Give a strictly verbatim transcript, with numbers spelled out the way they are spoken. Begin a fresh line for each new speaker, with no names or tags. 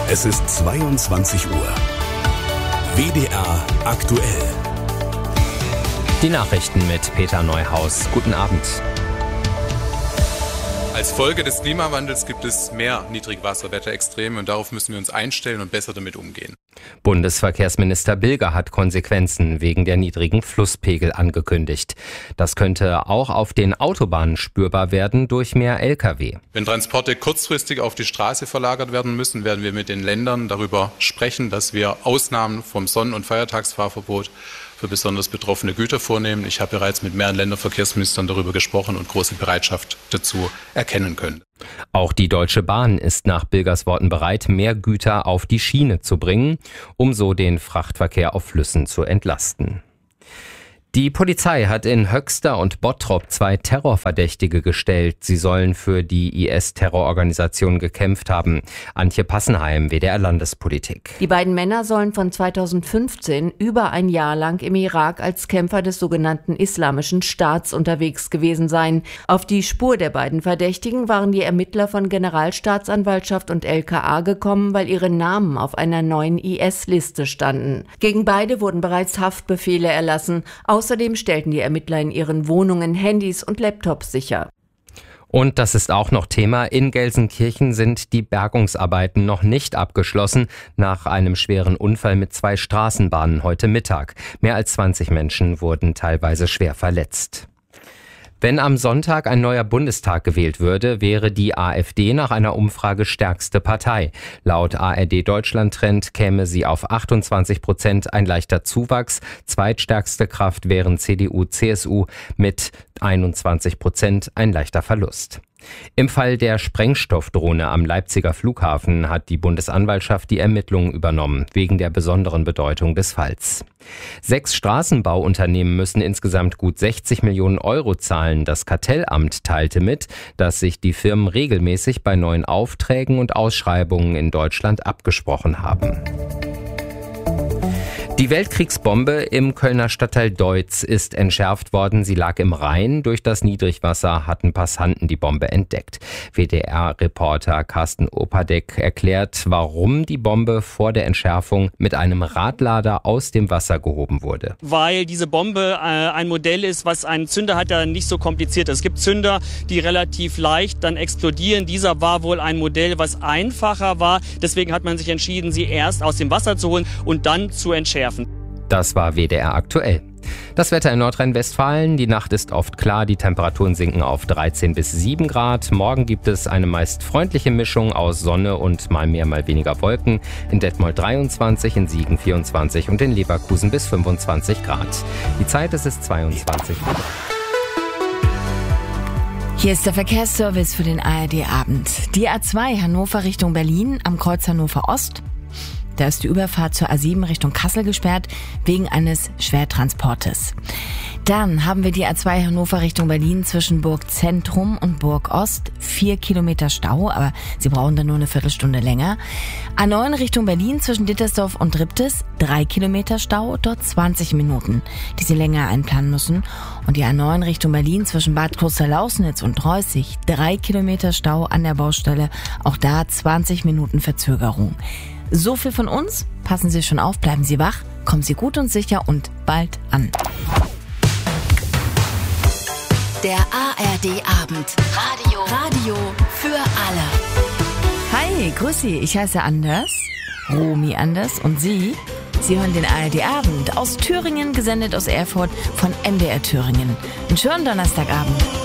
Es ist zweiundzwanzig Uhr. W D R aktuell.
Die Nachrichten mit Peter Neuhaus. Guten Abend.
Als Folge des Klimawandels gibt es mehr Niedrigwasserwetterextreme und darauf müssen wir uns einstellen und besser damit umgehen.
Bundesverkehrsminister Bilger hat Konsequenzen wegen der niedrigen Flusspegel angekündigt. Das könnte auch auf den Autobahnen spürbar werden durch mehr L K W.
Wenn Transporte kurzfristig auf die Straße verlagert werden müssen, werden wir mit den Ländern darüber sprechen, dass wir Ausnahmen vom Sonn- und Feiertagsfahrverbot für besonders betroffene Güter vornehmen. Ich habe bereits mit mehreren Länderverkehrsministern darüber gesprochen und große Bereitschaft dazu erkennen können.
Auch die Deutsche Bahn ist nach Bilgers Worten bereit, mehr Güter auf die Schiene zu bringen, um so den Frachtverkehr auf Flüssen zu entlasten. Die Polizei hat in Höxter und Bottrop zwei Terrorverdächtige gestellt. Sie sollen für die I S-Terrororganisation gekämpft haben. Antje Passenheim, W D R Landespolitik.
Die beiden Männer sollen von zweitausendfünfzehn über ein Jahr lang im Irak als Kämpfer des sogenannten Islamischen Staats unterwegs gewesen sein. Auf die Spur der beiden Verdächtigen waren die Ermittler von Generalstaatsanwaltschaft und L K A gekommen, weil ihre Namen auf einer neuen I S-Liste standen. Gegen beide wurden bereits Haftbefehle erlassen. Außerdem stellten die Ermittler in ihren Wohnungen Handys und Laptops sicher.
Und das ist auch noch Thema. In Gelsenkirchen sind die Bergungsarbeiten noch nicht abgeschlossen nach einem schweren Unfall mit zwei Straßenbahnen heute Mittag. Mehr als zwanzig Menschen wurden teilweise schwer verletzt. Wenn am Sonntag ein neuer Bundestag gewählt würde, wäre die AfD nach einer Umfrage stärkste Partei. Laut A R D Deutschland Trend käme sie auf achtundzwanzig Prozent, ein leichter Zuwachs. Zweitstärkste Kraft wären C D U, C S U mit einundzwanzig Prozent, ein leichter Verlust. Im Fall der Sprengstoffdrohne am Leipziger Flughafen hat die Bundesanwaltschaft die Ermittlungen übernommen, wegen der besonderen Bedeutung des Falls. Sechs Straßenbauunternehmen müssen insgesamt gut sechzig Millionen Euro zahlen. Das Kartellamt teilte mit, dass sich die Firmen regelmäßig bei neuen Aufträgen und Ausschreibungen in Deutschland abgesprochen haben. Die Weltkriegsbombe im Kölner Stadtteil Deutz ist entschärft worden. Sie lag im Rhein. Durch das Niedrigwasser hatten Passanten die Bombe entdeckt. W D R-Reporter Carsten Opadek erklärt, warum die Bombe vor der Entschärfung mit einem Radlader aus dem Wasser gehoben wurde.
Weil diese Bombe äh, ein Modell ist, was einen Zünder hat, der nicht so kompliziert ist. Es gibt Zünder, die relativ leicht dann explodieren. Dieser war wohl ein Modell, was einfacher war. Deswegen hat man sich entschieden, sie erst aus dem Wasser zu holen und dann zu entschärfen.
Das war W D R aktuell. Das Wetter in Nordrhein-Westfalen. Die Nacht ist oft klar, die Temperaturen sinken auf dreizehn bis sieben Grad. Morgen gibt es eine meist freundliche Mischung aus Sonne und mal mehr, mal weniger Wolken. In Detmold dreiundzwanzig, in Siegen vierundzwanzig und in Leverkusen bis fünfundzwanzig Grad. Die Zeit ist es zweiundzwanzig Uhr.
Hier ist der Verkehrsservice für den A R D-Abend. Die A zwei Hannover Richtung Berlin am Kreuz Hannover Ost. Da ist die Überfahrt zur A sieben Richtung Kassel gesperrt, wegen eines Schwertransportes. Dann haben wir die A zwei Hannover Richtung Berlin zwischen Burg Zentrum und Burg Ost. Vier Kilometer Stau, aber Sie brauchen dann nur eine Viertelstunde länger. A neun Richtung Berlin zwischen Dittersdorf und Ribtes. Drei Kilometer Stau, dort zwanzig Minuten, die Sie länger einplanen müssen. Und die A neun Richtung Berlin zwischen Bad Klosterlausnitz und Reußig. Drei Kilometer Stau an der Baustelle, auch da zwanzig Minuten Verzögerung. So viel von uns. Passen Sie schon auf, bleiben Sie wach, kommen Sie gut und sicher und bald an.
Der A R D-Abend. Radio. Radio für alle.
Hi, grüß Sie, ich heiße Anders, Romy Anders und Sie? Sie hören den A R D-Abend aus Thüringen, gesendet aus Erfurt von N D R Thüringen. Einen schönen Donnerstagabend.